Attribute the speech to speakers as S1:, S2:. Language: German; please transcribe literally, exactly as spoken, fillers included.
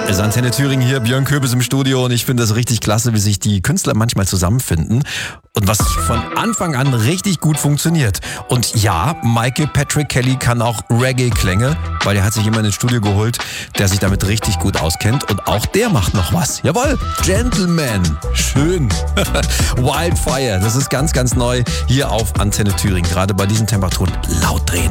S1: Es ist Antenne Thüringen hier, Björn Köbis im Studio und ich finde das richtig klasse, wie sich die Künstler manchmal zusammenfinden und was von Anfang an richtig gut funktioniert. Und ja, Michael Patrick Kelly kann auch Reggae-Klänge, weil er hat sich jemanden ins Studio geholt, der sich damit richtig gut auskennt und auch der macht noch was. Jawohl, Gentleman, schön. Wildfire, das ist ganz, ganz neu hier auf Antenne Thüringen, gerade bei diesen Temperaturen laut drehen.